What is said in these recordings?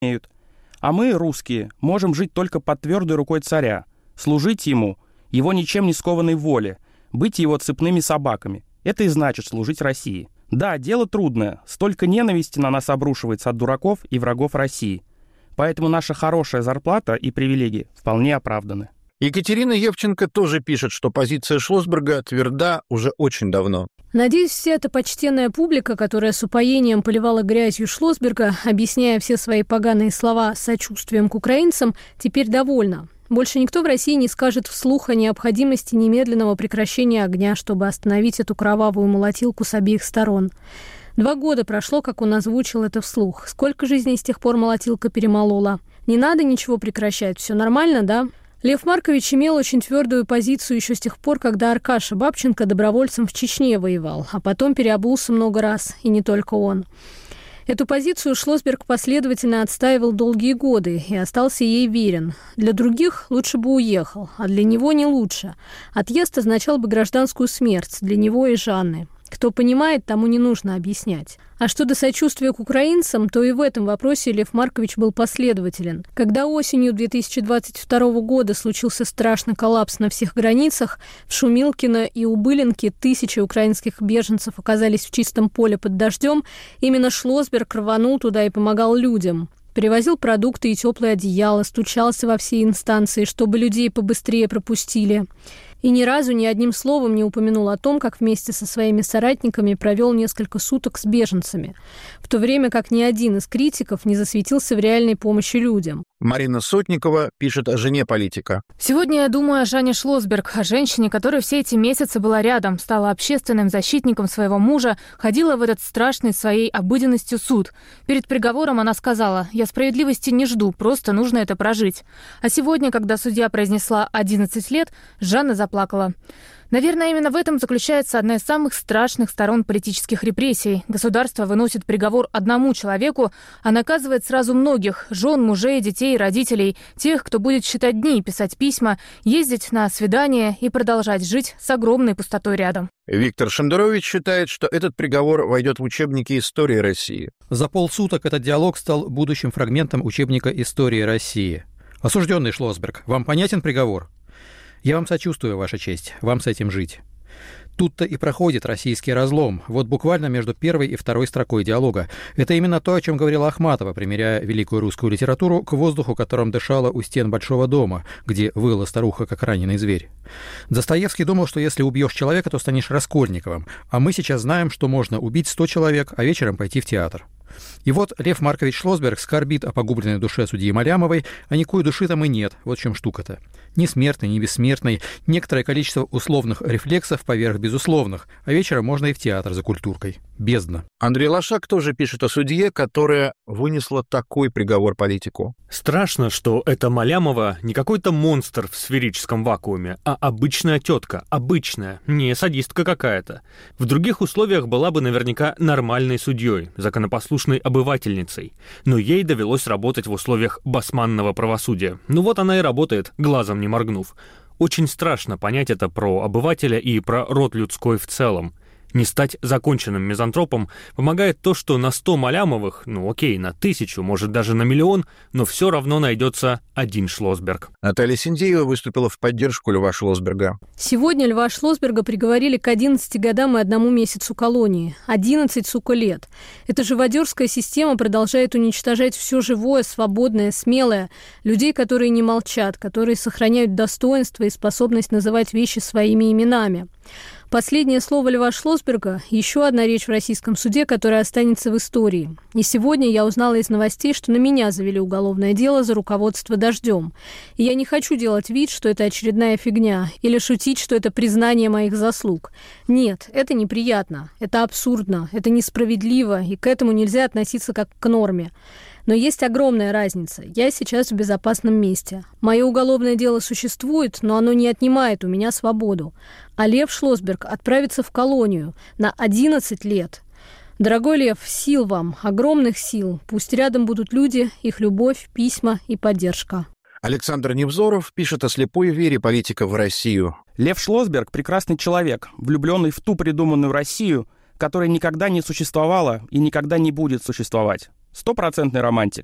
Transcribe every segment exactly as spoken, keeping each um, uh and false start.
имеют. А мы, русские, можем жить только под твердой рукой царя, служить ему, его ничем не скованной воле, быть его цепными собаками. Это и значит служить России. Да, дело трудное, столько ненависти на нас обрушивается от дураков и врагов России. Поэтому наша хорошая зарплата и привилегии вполне оправданы. Екатерина Евченко тоже пишет, что позиция Шлосберга тверда уже очень давно. Надеюсь, вся эта почтенная публика, которая с упоением поливала грязью Шлосберга, объясняя все свои поганые слова сочувствием к украинцам, теперь довольна. Больше никто в России не скажет вслух о необходимости немедленного прекращения огня, чтобы остановить эту кровавую молотилку с обеих сторон. Два года прошло, как он озвучил это вслух. Сколько жизней с тех пор молотилка перемолола? Не надо ничего прекращать, все нормально, да? Лев Маркович имел очень твердую позицию еще с тех пор, когда Аркаша Бабченко добровольцем в Чечне воевал, а потом переобулся много раз, и не только он. Эту позицию Шлосберг последовательно отстаивал долгие годы и остался ей верен. Для других лучше бы уехал, а для него не лучше. Отъезд означал бы гражданскую смерть для него и Жанны. Кто понимает, тому не нужно объяснять. А что до сочувствия к украинцам, то и в этом вопросе Лев Маркович был последователен. Когда осенью две тысячи двадцать второго года случился страшный коллапс на всех границах, в Шумилкино и Убылинке тысячи украинских беженцев оказались в чистом поле под дождем, именно Шлосберг рванул туда и помогал людям. Привозил продукты и теплые одеяла, стучался во все инстанции, чтобы людей побыстрее пропустили. И ни разу ни одним словом не упомянул о том, как вместе со своими соратниками провел несколько суток с беженцами, в то время как ни один из критиков не засветился в реальной помощи людям. Марина Сотникова пишет о жене политика. Сегодня я думаю о Жанне Шлосберг, о женщине, которая все эти месяцы была рядом, стала общественным защитником своего мужа, ходила в этот страшный своей обыденностью суд. Перед приговором она сказала: «Я справедливости не жду, просто нужно это прожить». А сегодня, когда судья произнесла одиннадцать лет, Жанна заплакала. Наверное, именно в этом заключается одна из самых страшных сторон политических репрессий. Государство выносит приговор одному человеку, а наказывает сразу многих – жен, мужей, детей, родителей, тех, кто будет считать дни, писать письма, ездить на свидания и продолжать жить с огромной пустотой рядом. Виктор Шендерович считает, что этот приговор войдет в учебники истории России. За полсуток этот диалог стал будущим фрагментом учебника истории России. Осужденный Шлосберг, вам понятен приговор? Я вам сочувствую, Ваша честь, вам с этим жить. Тут-то и проходит российский разлом, вот буквально между первой и второй строкой диалога. Это именно то, о чем говорила Ахматова, примеряя великую русскую литературу к воздуху, которым дышала у стен Большого дома, где выла старуха, как раненый зверь. Достоевский думал, что если убьешь человека, то станешь Раскольниковым, а мы сейчас знаем, что можно убить сто человек, а вечером пойти в театр. И вот Лев Маркович Шлосберг скорбит о погубленной душе судьи Малямовой, а никакой души там и нет, вот в чем штука-то. Ни смертной, ни бессмертной, некоторое количество условных рефлексов поверх безусловных, а вечером можно и в театр за культуркой. Бездна. Андрей Лошак тоже пишет о судье, которая вынесла такой приговор политику. Страшно, что эта Малямова не какой-то монстр в сферическом вакууме, а обычная тетка, обычная, не садистка какая-то. В других условиях была бы наверняка нормальной судьей, законопослушной обывательницей. Но ей довелось работать в условиях басманного правосудия. Ну вот она и работает, глазом не моргнув. Очень страшно понять это про обывателя и про род людской в целом. Не стать законченным мизантропом помогает то, что на сто Малямовых, ну окей, на тысячу, может даже на миллион, но все равно найдется один Шлосберг. Наталья Синдеева выступила в поддержку Льва Шлосберга. Сегодня Льва Шлосберга приговорили к одиннадцати годам и одному месяцу колонии. одиннадцать, сука, лет. Эта живодерская система продолжает уничтожать все живое, свободное, смелое. Людей, которые не молчат, которые сохраняют достоинство и способность называть вещи своими именами. Последнее слово Льва Шлосберга – еще одна речь в российском суде, которая останется в истории. И сегодня я узнала из новостей, что на меня завели уголовное дело за руководство «Дождем». И я не хочу делать вид, что это очередная фигня, или шутить, что это признание моих заслуг. Нет, это неприятно, это абсурдно, это несправедливо, и к этому нельзя относиться как к норме. Но есть огромная разница. Я сейчас в безопасном месте. Мое уголовное дело существует, но оно не отнимает у меня свободу. А Лев Шлосберг отправится в колонию на одиннадцать лет. Дорогой Лев, сил вам, огромных сил. Пусть рядом будут люди, их любовь, письма и поддержка. Александр Невзоров пишет о слепой вере политика в Россию. Лев Шлосберг – прекрасный человек, влюбленный в ту придуманную Россию, которая никогда не существовала и никогда не будет существовать. Стопроцентный романтик.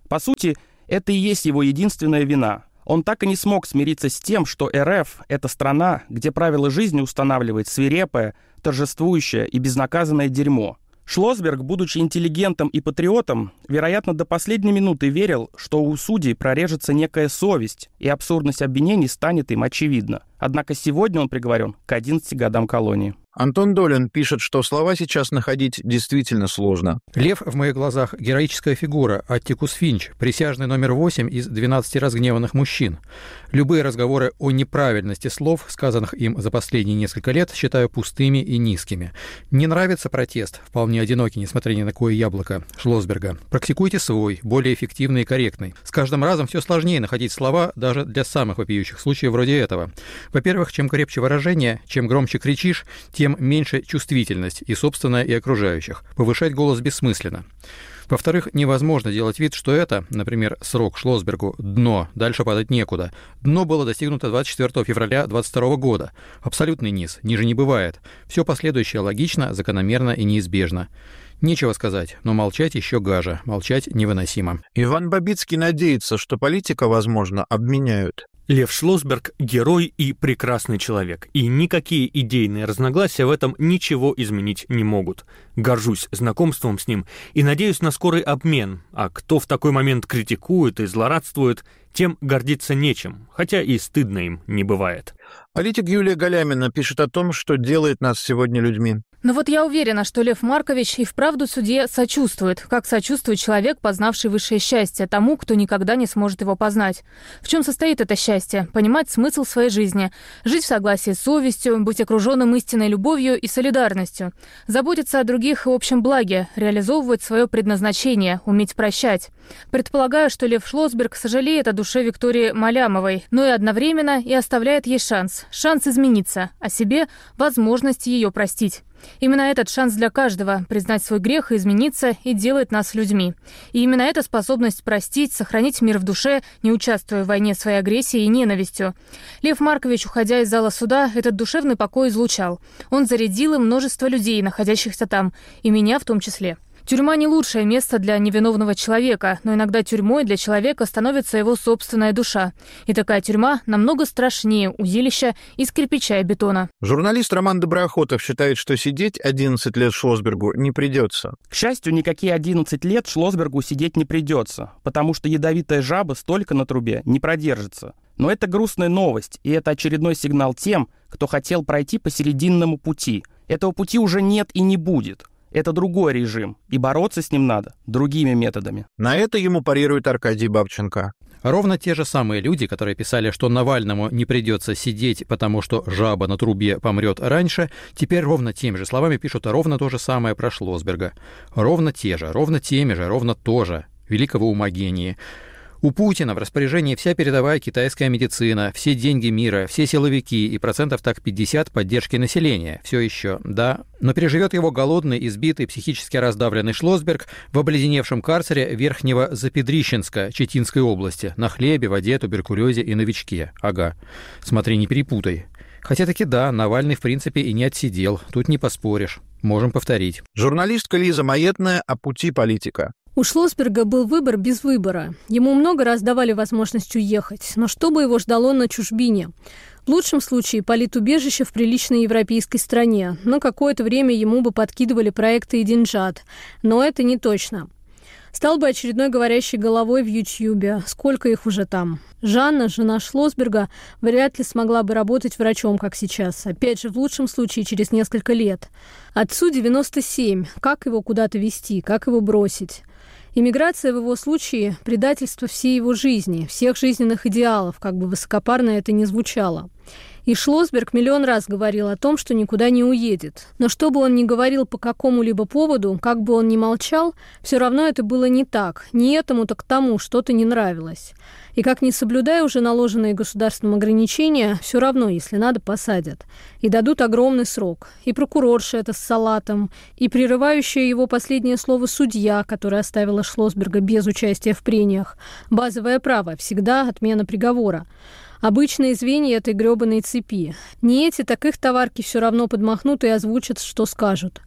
По сути, это и есть его единственная вина. Он так и не смог смириться с тем, что эр эф – это страна, где правила жизни устанавливает свирепое, торжествующее и безнаказанное дерьмо. Шлосберг, будучи интеллигентом и патриотом, вероятно, до последней минуты верил, что у судей прорежется некая совесть, и абсурдность обвинений станет им очевидна. Однако сегодня он приговорен к одиннадцати годам колонии. Антон Долин пишет, что слова сейчас находить действительно сложно. Лев в моих глазах – героическая фигура, Аттикус Финч, присяжный номер восемь из двенадцати разгневанных мужчин. Любые разговоры о неправильности слов, сказанных им за последние несколько лет, считаю пустыми и низкими. Не нравится протест, вполне одинокий, несмотря ни на какое яблоко, Шлосберга. Практикуйте свой, более эффективный и корректный. С каждым разом все сложнее находить слова даже для самых вопиющих случаев вроде этого. Во-первых, чем крепче выражение, чем громче кричишь, тем меньше чувствительность и собственная, и окружающих. Повышать голос бессмысленно. Во-вторых, невозможно делать вид, что это, например, срок Шлосбергу, дно, дальше падать некуда. Дно было достигнуто двадцать четвёртого февраля двадцать второго года. Абсолютный низ, ниже не бывает. Все последующее логично, закономерно и неизбежно. Нечего сказать, но молчать еще гаже, молчать невыносимо. Иван Бабицкий надеется, что политика, возможно, обменяют. Лев Шлосберг – герой и прекрасный человек, и никакие идейные разногласия в этом ничего изменить не могут. Горжусь знакомством с ним и надеюсь на скорый обмен, а кто в такой момент критикует и злорадствует, тем гордиться нечем, хотя и стыдно им не бывает. Политик Юлия Галямина пишет о том, что делает нас сегодня людьми. Но вот я уверена, что Лев Маркович и вправду судье сочувствует, как сочувствует человек, познавший высшее счастье, тому, кто никогда не сможет его познать. В чем состоит это счастье? Понимать смысл своей жизни, жить в согласии с совестью, быть окруженным истинной любовью и солидарностью, заботиться о других и общем благе, реализовывать свое предназначение, уметь прощать. Предполагаю, что Лев Шлосберг сожалеет о душе Виктории Малямовой, но и одновременно и оставляет ей шанс, шанс измениться, а себе возможность ее простить. Именно этот шанс для каждого – признать свой грех и измениться, и делает нас людьми. И именно эта способность простить, сохранить мир в душе, не участвуя в войне своей агрессией и ненавистью. Лев Маркович, уходя из зала суда, этот душевный покой излучал. Он зарядил им множество людей, находящихся там, и меня в том числе. Тюрьма не лучшее место для невиновного человека, но иногда тюрьмой для человека становится его собственная душа. И такая тюрьма намного страшнее узилища из кирпича и бетона. Журналист Роман Доброохотов считает, что сидеть одиннадцать лет Шлосбергу не придется. К счастью, никакие одиннадцать лет Шлосбергу сидеть не придется, потому что ядовитая жаба столько на трубе не продержится. Но это грустная новость, и это очередной сигнал тем, кто хотел пройти по серединному пути. Этого пути уже нет и не будет. Это другой режим, и бороться с ним надо другими методами. На это ему парирует Аркадий Бабченко. Ровно те же самые люди, которые писали, что Навальному не придется сидеть, потому что жаба на трубе помрет раньше, теперь ровно теми же словами пишут ровно то же самое про Шлосберга. Ровно те же, ровно теми же, ровно то же. Великого ума гении. У Путина в распоряжении вся передовая китайская медицина, все деньги мира, все силовики и процентов так пятьдесят поддержки населения. Все еще, да. Но переживет его голодный, избитый, психически раздавленный Шлосберг в обледеневшем карцере Верхнего Запедрищенска Читинской области на хлебе, воде, туберкулезе и новичке. Ага. Смотри, не перепутай. Хотя таки да, Навальный в принципе и не отсидел. Тут не поспоришь. Можем повторить. Журналистка Лиза Маетная о пути политика. У Шлосберга был выбор без выбора. Ему много раз давали возможность уехать, но что бы его ждало на чужбине? В лучшем случае политубежище в приличной европейской стране. На какое-то время ему бы подкидывали проекты и деньжат. Но это не точно. Стал бы очередной говорящей головой в Ютьюбе. Сколько их уже там? Жанна, жена Шлосберга, вряд ли смогла бы работать врачом, как сейчас. Опять же, в лучшем случае, через несколько лет. Отцу девяносто семь. Как его куда-то везти? Как его бросить? Иммиграция в его случае – предательство всей его жизни, всех жизненных идеалов, как бы высокопарно это ни звучало. И Шлосберг миллион раз говорил о том, что никуда не уедет. Но что бы он ни говорил по какому-либо поводу, как бы он ни молчал, все равно это было не так. Не этому, так тому что-то не нравилось. И как не соблюдая уже наложенные государством ограничения, все равно, если надо, посадят. И дадут огромный срок. И прокурорша это с салатом, и прерывающая его последнее слово судья, которая оставила Шлосберга без участия в прениях. Базовое право, всегда отмена приговора. Обычные звенья этой грёбаной цепи. Не эти, так их товарки все равно подмахнут и озвучат, что скажут.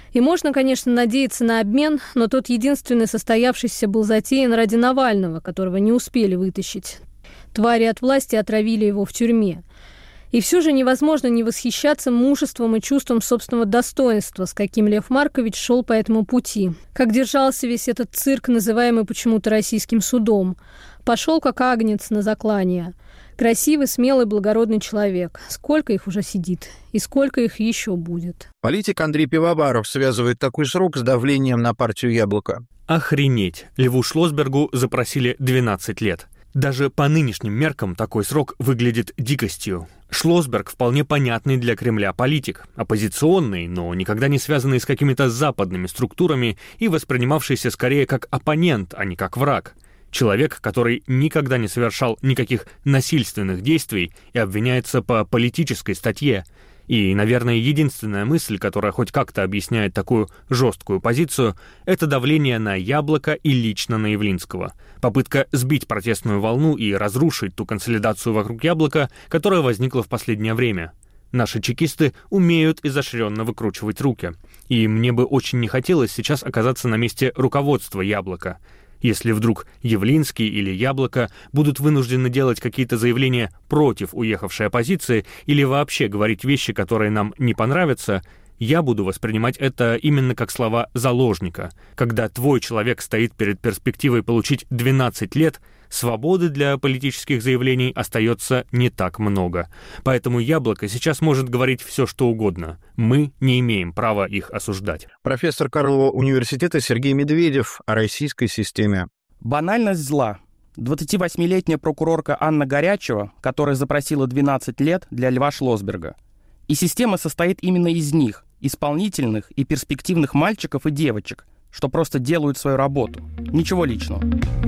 И можно, конечно, надеяться на обмен, но тот единственный состоявшийся был затеян ради Навального, которого не успели вытащить. Твари от власти отравили его в тюрьме. И все же невозможно не восхищаться мужеством и чувством собственного достоинства, с каким Лев Маркович шел по этому пути. Как держался весь этот цирк, называемый почему-то российским судом. Пошел как агнец на заклание. Красивый, смелый, благородный человек. Сколько их уже сидит? И сколько их еще будет? Политик Андрей Пивоваров связывает такой срок с давлением на партию «Яблоко». Охренеть! Льву Шлосбергу запросили двенадцать лет. Даже по нынешним меркам такой срок выглядит дикостью. Шлосберг вполне понятный для Кремля политик, оппозиционный, но никогда не связанный с какими-то западными структурами и воспринимавшийся скорее как оппонент, а не как враг. Человек, который никогда не совершал никаких насильственных действий и обвиняется по политической статье. И, наверное, единственная мысль, которая хоть как-то объясняет такую жесткую позицию, это давление на «Яблоко» и лично на Явлинского. Попытка сбить протестную волну и разрушить ту консолидацию вокруг «Яблока», которая возникла в последнее время. Наши чекисты умеют изощренно выкручивать руки. И мне бы очень не хотелось сейчас оказаться на месте руководства «Яблока». Если вдруг Явлинский или Яблоко будут вынуждены делать какие-то заявления против уехавшей оппозиции или вообще говорить вещи, которые нам не понравятся, я буду воспринимать это именно как слова заложника. Когда твой человек стоит перед перспективой получить двенадцать лет, свободы для политических заявлений остается не так много. Поэтому «Яблоко» сейчас может говорить все, что угодно. Мы не имеем права их осуждать. Профессор Карлова университета Сергей Медведев о российской системе. Банальность зла. двадцативосьмилетняя прокурорка Анна Горячева, которая запросила двенадцать лет для Льва Шлосберга. И система состоит именно из них, исполнительных и перспективных мальчиков и девочек, что просто делают свою работу. Ничего личного.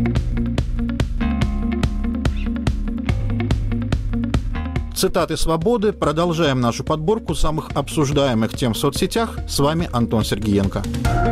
Цитаты «Свободы». Продолжаем нашу подборку самых обсуждаемых тем в соцсетях. С вами Антон Сергиенко.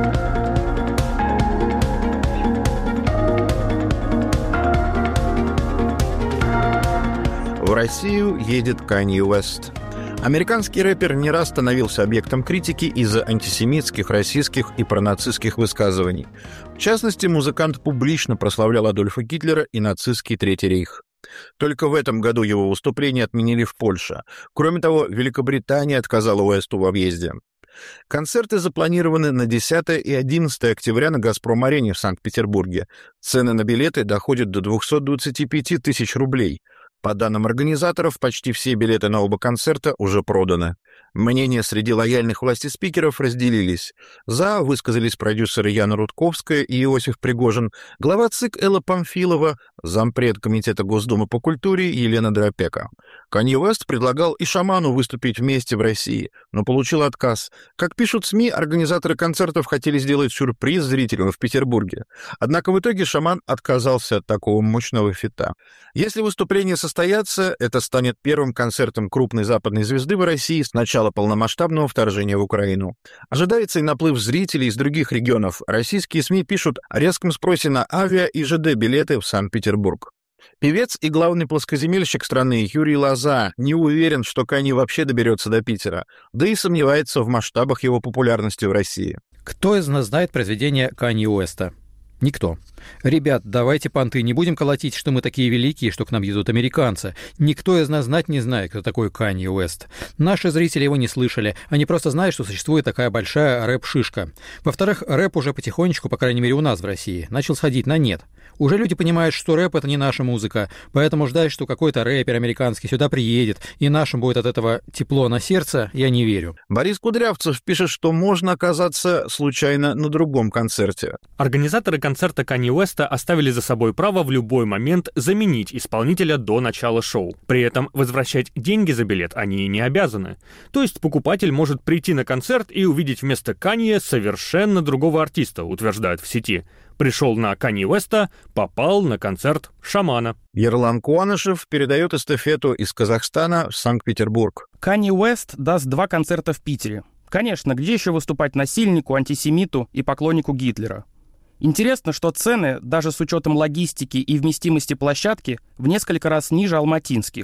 В Россию едет Канье Уэст. Американский рэпер не раз становился объектом критики из-за антисемитских, расистских и пронацистских высказываний. В частности, музыкант публично прославлял Адольфа Гитлера и нацистский Третий рейх. Только в этом году его выступление отменили в Польше. Кроме того, Великобритания отказала Уэсту во въезде. Концерты запланированы на десятое и одиннадцатое октября на «Газпром-арене» в Санкт-Петербурге. Цены на билеты доходят до двухсот двадцати пяти тысяч рублей. По данным организаторов, почти все билеты на оба концерта уже проданы. Мнения среди лояльных власти спикеров разделились. За высказались продюсеры Яна Рудковская и Иосиф Пригожин, глава ЦИК Элла Памфилова, зампред Комитета Госдумы по культуре Елена Дропека. Канье Уэст предлагал и Шаману выступить вместе в России, но получил отказ. Как пишут СМИ, организаторы концертов хотели сделать сюрприз зрителям в Петербурге. Однако в итоге Шаман отказался от такого мощного фита. Если выступление состоятся, это станет первым концертом крупной западной звезды в России с начала полномасштабного вторжения в Украину. Ожидается и наплыв зрителей из других регионов. Российские СМИ пишут о резком спросе на авиа- и ЖД-билеты в Санкт-Петербург. Певец и главный плоскоземельщик страны Юрий Лоза не уверен, что Канье вообще доберется до Питера, да и сомневается в масштабах его популярности в России. Кто из нас знает произведение Канье Уэста? Никто. Ребят, давайте понты, не будем колотить, что мы такие великие, что к нам едут американцы. Никто из нас знать не знает, кто такой Канье Уэст. Наши зрители его не слышали, они просто знают, что существует такая большая рэп-шишка. Во-вторых, рэп уже потихонечку, по крайней мере у нас в России, начал сходить на нет. Уже люди понимают, что рэп — это не наша музыка, поэтому ждать, что какой-то рэпер американский сюда приедет, и нашим будет от этого тепло на сердце, я не верю. Борис Кудрявцев пишет, что можно оказаться случайно на другом концерте. Организаторы концерта Канье Уэста оставили за собой право в любой момент заменить исполнителя до начала шоу. При этом возвращать деньги за билет они не обязаны. То есть покупатель может прийти на концерт и увидеть вместо Канье совершенно другого артиста, утверждают в сети. Пришел на Канье Уэста, попал на концерт Шамана. Ерлан Куанышев передает эстафету из Казахстана в Санкт-Петербург. Канье Уэст даст два концерта в Питере. Конечно, где еще выступать насильнику, антисемиту и поклоннику Гитлера? Интересно, что цены, даже с учетом логистики и вместимости площадки, в несколько раз ниже алматинских.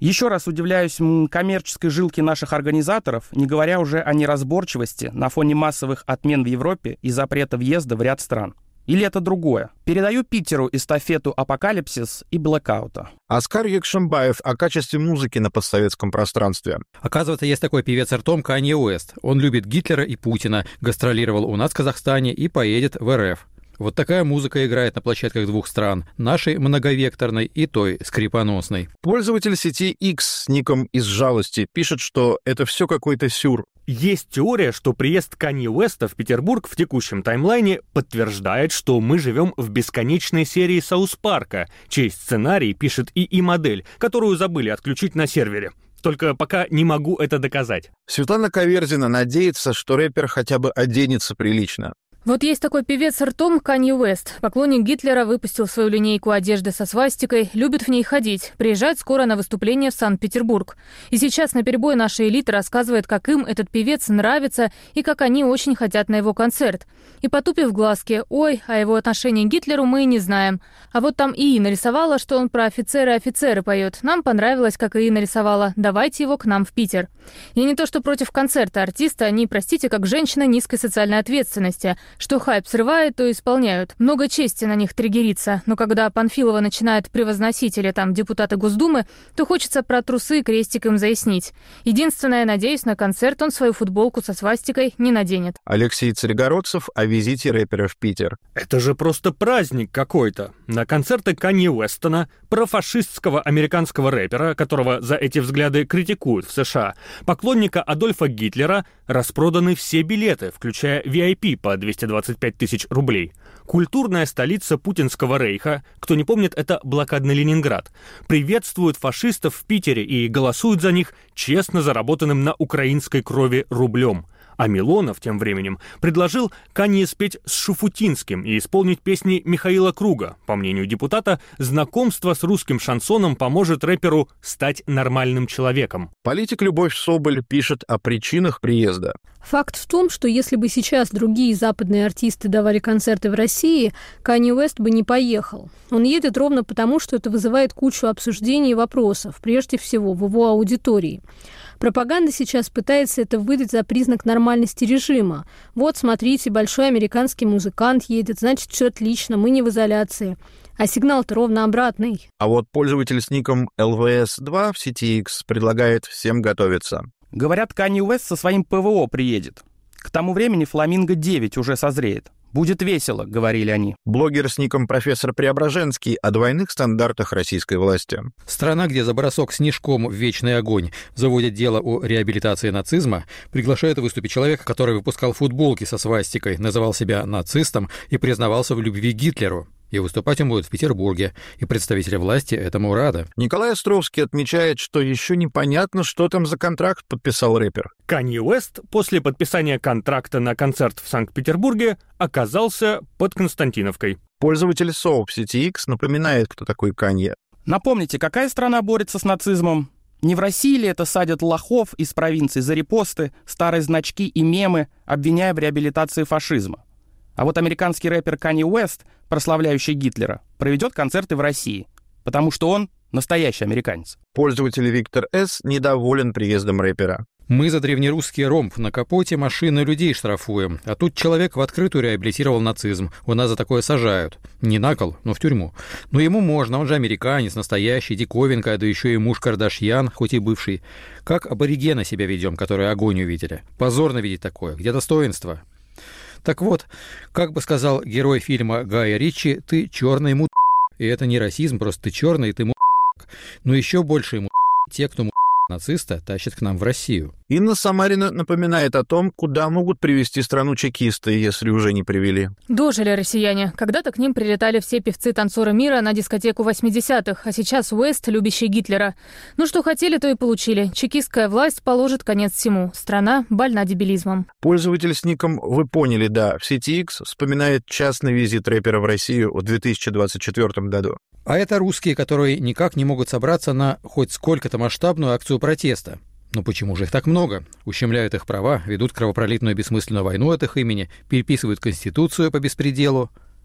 Еще раз удивляюсь м, коммерческой жилке наших организаторов, не говоря уже о неразборчивости на фоне массовых отмен в Европе и запрета въезда в ряд стран. Или это другое? Передаю Питеру эстафету «Апокалипсис» и «Блэкаута». Оскар Якшембаев о качестве музыки на постсоветском пространстве. Оказывается, есть такой певец ртом Канье Уэст. Он любит Гитлера и Путина, гастролировал у нас в Казахстане и поедет в эр эф. Вот такая музыка играет на площадках двух стран, нашей многовекторной и той скрипоносной. Пользователь сети X с ником «Из жалости» пишет, что это все какой-то сюр. Есть теория, что приезд Канье Уэста в Петербург в текущем таймлайне подтверждает, что мы живем в бесконечной серии Саус Парка, чей сценарий пишет ИИ-модель, которую забыли отключить на сервере. Только пока не могу это доказать. Светлана Каверзина надеется, что рэпер хотя бы оденется прилично. Вот есть такой певец ртом Канье Уэст. Поклонник Гитлера, выпустил свою линейку одежды со свастикой, любит в ней ходить, приезжает скоро на выступление в Санкт-Петербург. И сейчас наперебой наша элита рассказывает, как им этот певец нравится и как они очень хотят на его концерт. И потупив глазки, ой, о его отношении к Гитлеру мы и не знаем. А вот там ИИ нарисовала, что он про офицеры-офицеры поет. Нам понравилось, как ИИ нарисовала. Давайте его к нам в Питер. Я не то что против концерта артиста, они, простите, как женщина низкой социальной ответственности. Что хайп срывает, то исполняют. Много чести на них триггерится. Но когда Панфилова начинает превозносить или там депутаты Госдумы, то хочется про трусы крестик им заяснить. Единственное, надеюсь, на концерт он свою футболку со свастикой не наденет. Алексей Царегородцев о визите рэпера в Питер. Это же просто праздник какой-то. На концерты Канье Уэстона, профашистского американского рэпера, которого за эти взгляды критикуют в США, поклонника Адольфа Гитлера, распроданы все билеты, включая ви ай пи по двести двадцать пять тысяч рублей. Культурная столица путинского рейха, кто не помнит, это блокадный Ленинград, приветствует фашистов в Питере и голосует за них честно заработанным на украинской крови рублем. А Милонов тем временем предложил Канье спеть с Шуфутинским и исполнить песни Михаила Круга. По мнению депутата, знакомство с русским шансоном поможет рэперу стать нормальным человеком. Политик Любовь Соболь пишет о причинах приезда. Факт в том, что если бы сейчас другие западные артисты давали концерты в России, Канье Уэст бы не поехал. Он едет ровно потому, что это вызывает кучу обсуждений и вопросов, прежде всего в его аудитории. Пропаганда сейчас пытается это выдать за признак нормальности режима. Вот, смотрите, большой американский музыкант едет, значит, все отлично, мы не в изоляции. А сигнал-то ровно обратный. А вот пользователь с ником эл вэ эс два в сети X предлагает всем готовиться. Говорят, Канье Уэст со своим ПВО приедет. К тому времени Фламинго девять уже созреет. «Будет весело», — говорили они. Блогер с ником профессор Преображенский о двойных стандартах российской власти. Страна, где за бросок снежком в вечный огонь заводят дело о реабилитации нацизма, приглашает выступить человека, который выпускал футболки со свастикой, называл себя нацистом и признавался в любви к Гитлеру. И выступать он будет в Петербурге, и представители власти этому рады. Николай Островский отмечает, что еще непонятно, что там за контракт подписал рэпер. Канье Уэст после подписания контракта на концерт в Санкт-Петербурге оказался под Константиновкой. Пользователь СОУ в сети X напоминает, кто такой Канье. Напомните, какая страна борется с нацизмом? Не в России ли это садят лохов из провинций за репосты, старые значки и мемы, обвиняя в реабилитации фашизма? А вот американский рэпер Канье Уэст, прославляющий Гитлера, проведет концерты в России, потому что он настоящий американец. Пользователь Виктор С. недоволен приездом рэпера. Мы за древнерусский ромб на капоте машины людей штрафуем, а тут человек в открытую реабилитировал нацизм. У нас за такое сажают. Не на кол, но в тюрьму. Но ему можно, он же американец, настоящий, диковинка, да еще и муж Кардашьян, хоть и бывший. Как аборигены себя ведем, которые огонь увидели. Позорно видеть такое. Где достоинство? Так вот, как бы сказал герой фильма Гая Ричи, ты черный муд***. И это не расизм, просто ты черный, и ты муд***. Но еще больше муд***. Те, кто муд*** нациста, тащат к нам в Россию. Инна Самарина напоминает о том, куда могут привести страну чекисты, если уже не привели. Дожили россияне. Когда-то к ним прилетали все певцы-танцоры мира на дискотеку восьмидесятых, а сейчас Уэст, любящий Гитлера. Ну что хотели, то и получили. Чекистская власть положит конец всему. Страна больна дебилизмом. Пользователь с ником «Вы поняли, да» в сети X вспоминает частный визит рэпера в Россию в две тысячи двадцать четвёртом году. А это русские, которые никак не могут собраться на хоть сколько-то масштабную акцию протеста. Но почему же их так много? Ущемляют их права, ведут кровопролитную бессмысленную войну от их имени, переписывают Конституцию по беспределу.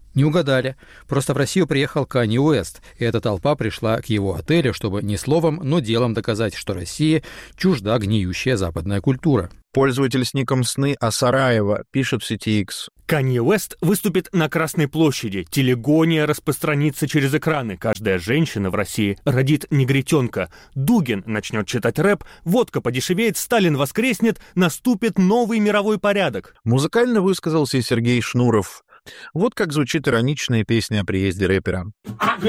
Не угадали. Просто в Россию приехал Канье Уэст, и эта толпа пришла к его отелю, чтобы не словом, но делом доказать, что России чужда гниющая западная культура. Пользователь с ником «Сны Асараева» пишет в сети X. Канье Уэст выступит на Красной площади. Телегония распространится через экраны. Каждая женщина в России родит негритенка. Дугин начнет читать рэп. Водка подешевеет, Сталин воскреснет. Наступит новый мировой порядок. Музыкально высказался и Сергей Шнуров. Вот как звучит ироничная песня о приезде рэпера.